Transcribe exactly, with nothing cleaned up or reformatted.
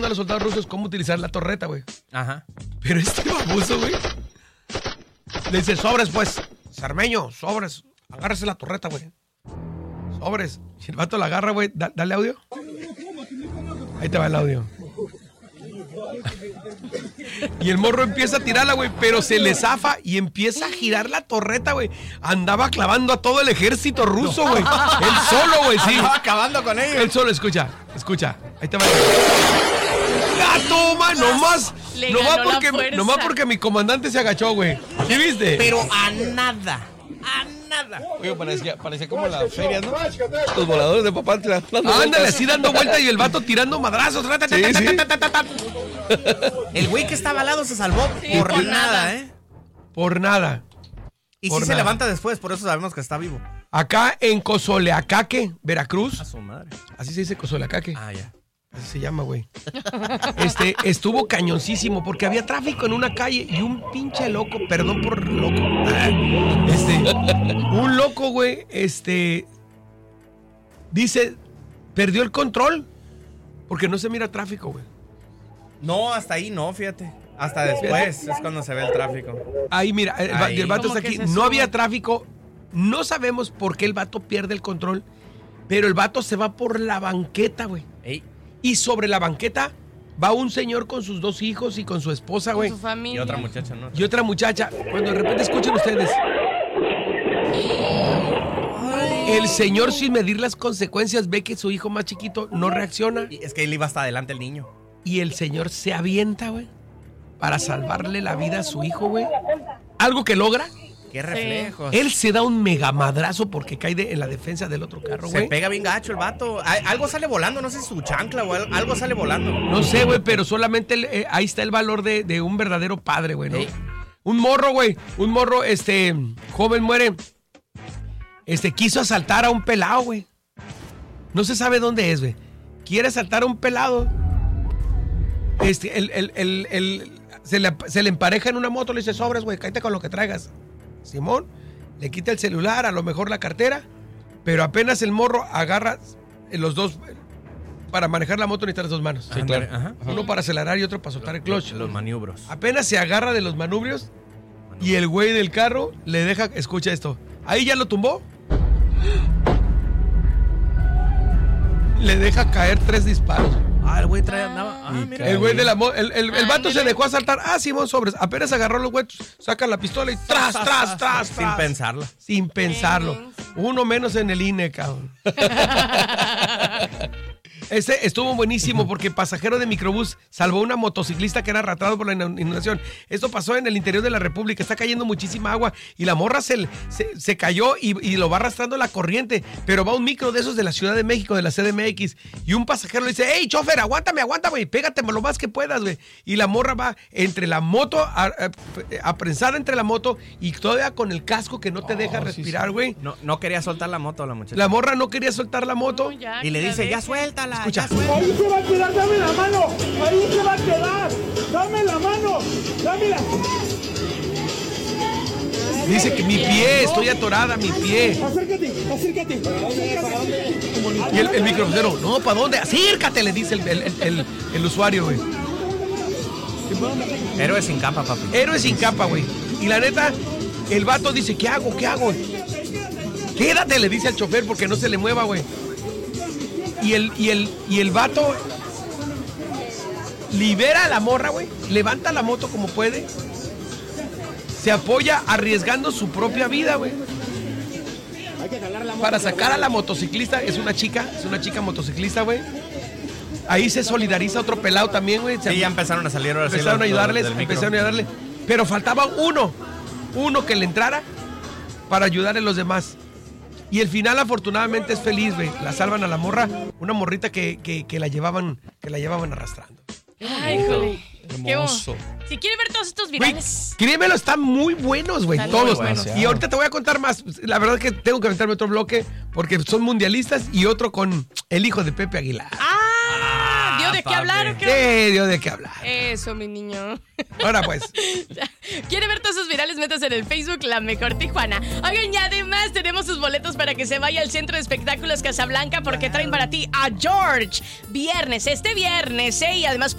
a los soldados rusos cómo utilizar la torreta, güey. Ajá. Pero este baboso, güey, le dice, sobres, pues, Cermeño, sobres, agárrese la torreta, güey. Sobres. Si el vato la agarra, güey, da, dale audio. Ahí te va el audio. Y el morro empieza a tirarla, güey, pero se le zafa y empieza a girar la torreta, güey. Andaba clavando a todo el ejército ruso, güey. Él solo, güey, sí. Andaba acabando con ellos. Él solo, escucha, escucha. Ahí te va. ¡Gato, man! Nomás, nomás porque, nomás porque mi comandante se agachó, güey. ¿Sí viste? Pero a nada. A nada. Oye, parecía, parecía como la feria, ¿no? Los voladores de papá. Ándale, así dando vueltas y el vato tirando madrazos. Sí, sí. El güey que estaba al lado se salvó sí, por, por nada, nada, ¿eh? Por nada. Y por sí nada. Se levanta después, por eso sabemos que está vivo. Acá en Cozoleacaque, Veracruz. A su madre. Así se dice Cozoleacaque. Ah, ya. Así se llama, güey. Este, estuvo cañoncísimo porque había tráfico en una calle y un pinche loco, perdón por loco. Este, un loco, güey, este, dice, perdió el control porque no se mira tráfico, güey. No, hasta ahí no, fíjate. Hasta después es cuando se ve el tráfico. Ahí, mira, el, ahí. el vato está aquí. No había tráfico. No sabemos por qué el vato pierde el control, pero el vato se va por la banqueta, güey. Ey. Y sobre la banqueta va un señor con sus dos hijos y con su esposa, güey. Con su familia. Y otra muchacha, ¿no? Y otra muchacha. Cuando de repente escuchen ustedes. Ay. El señor, sin medir las consecuencias, ve que su hijo más chiquito no reacciona. Y es que él iba hasta adelante el niño. Y el señor se avienta, güey, para salvarle la vida a su hijo, güey. Algo que logra. ¡Qué reflejos! Él se da un megamadrazo porque cae de, en la defensa del otro carro, güey. Se pega bien gacho el vato. Algo sale volando, no sé si su chancla o algo sale volando. No sé, güey, pero solamente el, eh, ahí está el valor de, de un verdadero padre, güey, ¿no? Sí. Un morro, güey, un morro, este, joven muere. Este, quiso asaltar a un pelado, güey. No se sabe dónde es, güey. Quiere asaltar a un pelado. Este, el, el, el, el, se le, se le empareja en una moto, le dice, sobres, güey, cállate con lo que traigas. Simón, le quita el celular, a lo mejor la cartera, pero apenas el morro agarra los dos, para manejar la moto necesita las dos manos. Sí, claro. Ajá. Uno para acelerar y otro para soltar el clutch. Los, los maniobros. Apenas se agarra de los manubrios y el güey del carro le deja, escucha esto, ahí ya lo tumbó. Le deja caer tres disparos. Ah, el güey trae andaba. Ah, mira. El güey de la moto, el, el, el vato se dejó asaltar. Ah, Simón, sobres. Apenas agarró los huetos, saca la pistola y tras, tras, tras, Sin tras. pensarlo. Sin pensarlo. Uno menos en el I N E, cabrón. Este estuvo buenísimo porque pasajero de microbús salvó a una motociclista que era arrastrado por la inundación. Esto pasó en el interior de la República. Está cayendo muchísima agua y la morra se, se, se cayó y, y lo va arrastrando la corriente. Pero va un micro de esos de la Ciudad de México, de la C D M X, y un pasajero le dice, hey, chofer, aguántame, aguanta, güey, pégate lo más que puedas, güey. Y la morra va entre la moto, aprensada entre la moto y todavía con el casco que no te oh, deja respirar, güey. Sí, sí. No, no quería soltar la moto la muchacha. La morra no quería soltar la moto. No, ya, y le dice, ya suéltala. Escucha. Ahí se va a quedar, dame la mano. Ahí se va a quedar. Dame la mano. Dámela. Dice que mi pie, estoy atorada, mi pie. Acércate, acércate. Y el, el micrófono, no, ¿para dónde? Acércate, le dice el, el, el, el usuario, güey. Héroe sin capa, papi. Héroe sin capa, güey. Y la neta, el vato dice, ¿qué hago? ¿Qué hago? Quédate, le dice al chofer porque no se le mueva, güey. Y el, y el, y el vato libera a la morra, güey. Levanta la moto como puede. Se apoya arriesgando su propia vida, güey. Para sacar a la motociclista. Es una chica, es una chica motociclista, güey. Ahí se solidariza otro pelado también, güey. Sí, ya empezaron a salir ahora sí. Empezaron a ayudarles, empezaron a ayudarle. Pero faltaba uno. Uno que le entrara para ayudar a los demás. Y el final afortunadamente es feliz, güey. La salvan a la morra, una morrita que, que, que la llevaban, que la llevaban arrastrando. Ay, híjole. Hermoso. Si quieren ver todos estos virales. Güey, créemelo, están muy buenos, güey. Todos. buenos. Y ahorita te voy a contar más. La verdad es que tengo que aventarme otro bloque porque son mundialistas y otro con el hijo de Pepe Aguilar. Ah, dio de de qué hablar o qué? Sí, dio de qué hablar. Eso, mi niño. Ahora pues. ¿Quiere ver todos sus virales? Métase en el Facebook La Mejor Tijuana. Oigan, y además tenemos sus boletos para que se vaya al Centro de Espectáculos Casablanca porque traen para ti a George. Viernes, este viernes, ¿eh? Y además